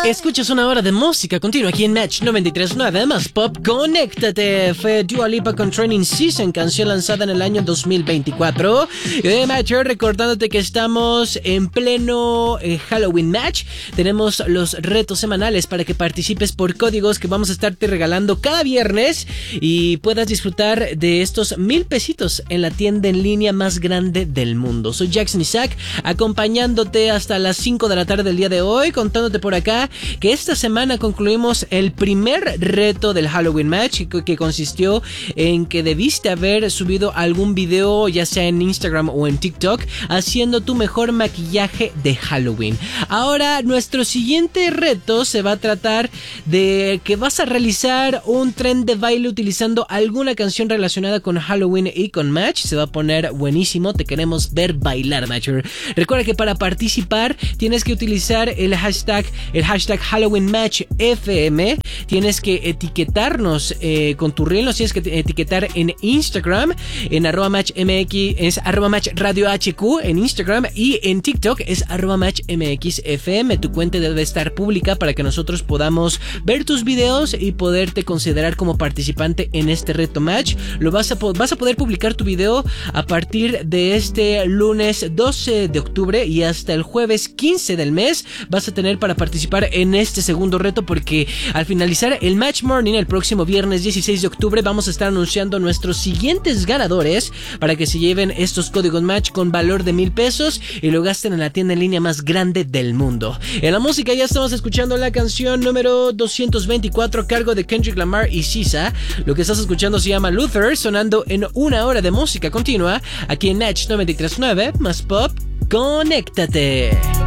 Escuchas una hora de música continua aquí en Match 93.9 más pop. Conéctate. Fue Dua Lipa con Training Season, canción lanzada en el año 2024. Match, recordándote que estamos en pleno Halloween Match. Tenemos los retos semanales para que participes por códigos que vamos a estarte regalando cada viernes y puedas disfrutar de estos 1,000 pesitos en la tienda en línea más grande del mundo. Soy Jackson Isaac, acompañándote hasta las 5 de la tarde del día de hoy, contándote por acá que esta semana concluimos el primer reto del Halloween Match, que consistió en que debiste haber subido algún video, ya sea en Instagram o en TikTok, haciendo tu mejor maquillaje de Halloween. Ahora, nuestro siguiente reto se va a tratar de que vas a realizar un tren de baile utilizando alguna canción relacionada con Halloween y con Match. Se va a poner buenísimo, te queremos ver bailar, Matcher. Recuerda que para participar tienes que utilizar el hashtag Halloween Match FM. Tienes que etiquetarnos con tu reel. Nos tienes que etiquetar en Instagram, en @matchmx, es @matchradiohq en Instagram, y en TikTok es @matchmxfm. Tu cuenta debe estar pública para que nosotros podamos ver tus videos y poderte considerar como participante en este reto Match. Vas a poder publicar tu video a partir de este lunes 12 de octubre y hasta el jueves 15 del mes vas a tener para participar en este segundo reto, porque al finalizar el Match Morning el próximo viernes 16 de octubre vamos a estar anunciando nuestros siguientes ganadores para que se lleven estos códigos Match con valor de 1,000 pesos y lo gasten en la tienda en línea más grande del mundo. En la música ya estamos escuchando la canción número 224 a cargo de Kendrick Lamar y SZA. Lo que estás escuchando se llama Luther, sonando en una hora de música continua aquí en Match 93.9 más pop. Conéctate.